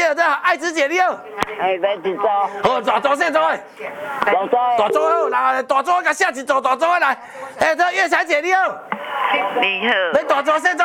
有这爱子姐你好。 哎，来一组。 好，大组小组的。 大组。 大组好，来大组甲下一组大组的来。哎，这月彩姐你好。 你好。 要大组小组的。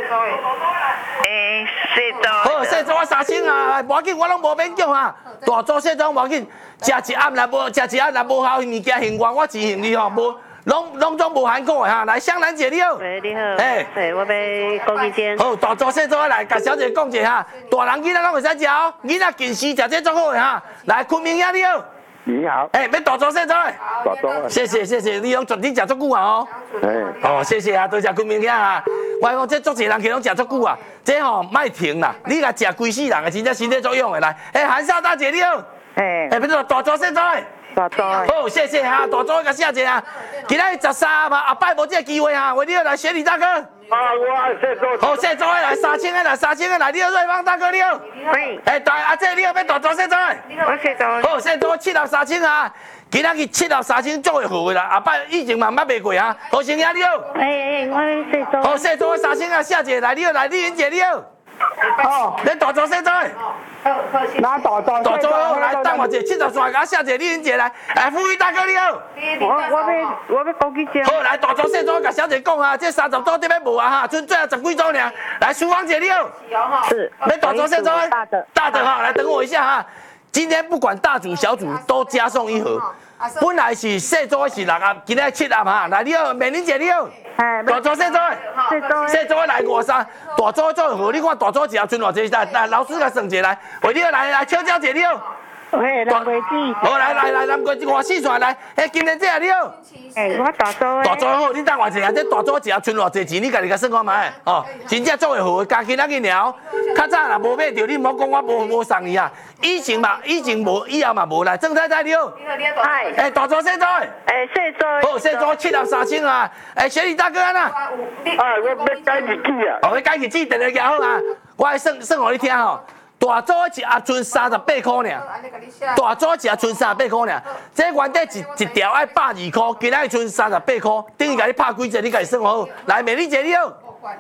哎，小组。 好，小组3千啊，无要紧，我拢无免叫哈。大组小组无要紧，食一暗来无效物件行完，我自行李吼无。拢总无含苦的哈，来香兰姐你好。 喂，你好。哎，我要讲一件。 好，大组小组来，甲小姐讲者哈，大人囡仔拢会使食哦，囡仔近视食这足好的哈。来，昆明兄你好。 你好。 哎，要大组小组的。 大组。 谢谢，你拢绝对食足久啊哦。 哎。 哦，谢谢啊，多谢昆明兄啊。我讲这足侪人去拢食足久啊，这吼莫停啦，你甲食规世人的真正身体作用的来。哎，韩少大姐你好。 哎。 哎，要大组小组的。 大组。 好，谢谢哈，大组甲谢谢啊。今仔13嘛，后摆无这个机会哈，为你好来学李大哥。 我爱谢组。 好，谢组的来3000个来，3000个来，你好瑞芳大哥你好。 喂。 哎，大阿姐你好，要大组谢组的。 我谢组。 好，谢组7到3000啊，今仔日7到3000足会好的啦，后摆疫情嘛捌袂过哈。好，生兄你好。 哎，我谢组。 好，谢组3000个谢姐来，你好来，丽云姐你好。 好。 你大组谢组的。 拿大组。 大组好，来等我者73个谢姐丽云姐来，哎，富裕大哥你好。 我要讲几件。 好，来大组小组甲小姐讲啊，这30组这边无啊哈，剩最后10几组尔。来，淑芳姐你好。 是。 要大组小组。 大的。 大的哈，来等我一下哈。今天不管大组小组都加送一盒。本来是小组是6盒，今天7盒哈。来，你好，美玲姐你好。大组小组。小组来53，大组最好，你看大组一盒剩偌济？来，老师甲算一下来。喂，你好，来，秋娇姐你好。 喂，南瓜子。 好，来，南瓜子换4串来。哎，今天这你好。 哎，我大组的。 大组好，你等我一下，这大组一盒剩偌济钱？你家己甲算看卖哦。真正做会好，加今仔日了。较早若无买着，你唔好讲我无送你啊。以前无，以后嘛无来。郑太太你好。 嗨。 哎，大组小组。 哎，小组。 好，小组7盒3000啊。哎，雪莉大哥安那？ 我要改日子啊。 哦，要改日子，电话举好啊。我来算互你听吼。大组一盒剩38块尔，大组一盒剩38块尔，这原底一条爱120块，今仔日剩38块，等于甲你拍几折，你家己算好。来，美丽姐你好。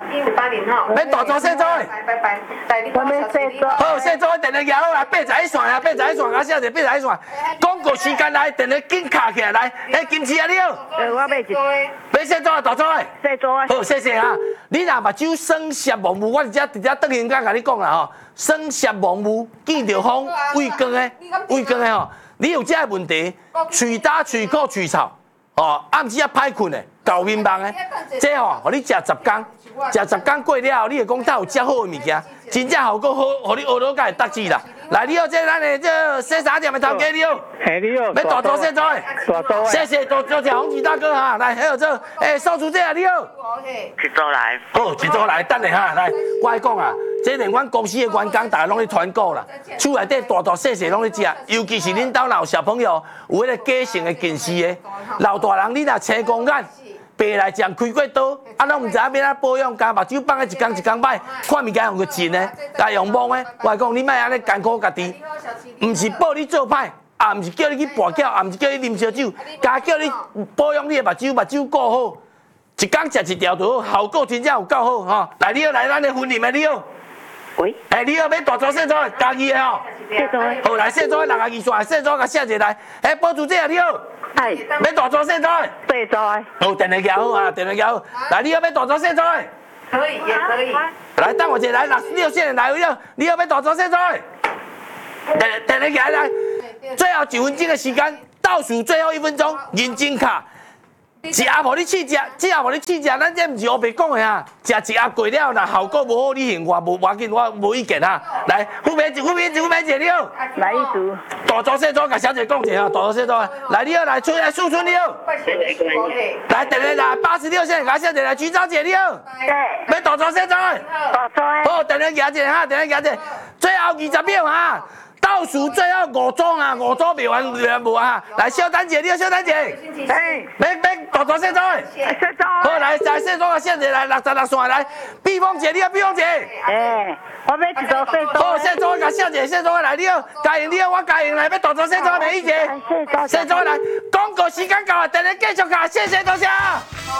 180吼。 要大组小组的。 我要小组。 好，小组电话举好啊，81线啊，81线，啊，谢谢81线。广告时间来，电话紧卡起来，来，哎，金池啊你好。 我要一组。 要小组啊，大组的。 小组的。 好，谢谢啊。你若目睭酸涩模糊，我直接转现甲你讲啦吼。酸涩模糊，见着风，畏光的吼，你有这个问题，喙焦、喙苦、喙臭，哦，暗时啊歹困的，搞面梦的，这吼，互你食10天，食10天过了后，你会讲它有遮好的物件，真正效果好，互你学到才会得志啦。来，你好，这咱的这洗衫店的头家你好。 嘿，你好。 要大组小组的。 大组的。 谢谢，多谢洪吉大哥哈，来，还有这，哎，少主这啊，你好。 一组来。 好，一组来，等下哈，来，我来讲啊，这连阮公司的员工，大家拢咧团购啦，厝内底大细细拢咧食，尤其是恁兜若有小朋友有迄个假性的近视的，老大人你若青光眼。白内障开过刀，啊，拢唔知影要安保养，加目睭放个一天歹，看物件用个真的，加用蒙的。我讲你莫安尼艰苦家己，唔是报你做歹，也唔是叫你去跋筊，也唔是叫你啉烧酒，加叫你保养你的目睭顾好，一天食一条就好，效果真正有够好吼。来，你好，来咱的婚礼的你好。 喂。 哎，你好，要大组小组的，家己的吼。 小组的。 好，来小组的62线，小组甲谢姐来。哎，保主姐你好。 哎。 要大组小组的。 小组的。 好，电话举好啊，电话举好。来，你要大组小组的。 可以，也可以。 来，等我一下来，66线来了，你要大组小组的。电话举来，最后1分钟的时间，倒数最后1分钟，认真卡。一盒互你试食，这盒互你试食，咱这毋是黑白讲的哈。食一盒过了，若效果无好，你嫌我无要紧，我无意见哈。来，副美姐你好。 来一组。 大组小组，甲小姐讲一下哈，大组小组。来，你好，来素春你好。来，电话来86线，甲小姐来，徐小姐你好。 对。 要大组小组的。 大组的。 好，电话举一下哈，电话举一下，最后20秒哈。倒数最后5组啊，5组未完无啊！来，小丹姐，你好，小丹姐。 哎。 要大组小组的。 小组。 好，来，小组啊，现在来66线来，碧凤姐，你好，碧凤姐。 哎，我要一组小组。 好，小组甲小姐，小组来，你好，嘉颖你好，我嘉颖来，要大组小组美丽姐。小组来，广告时间到了，等下继续卡，谢谢大家。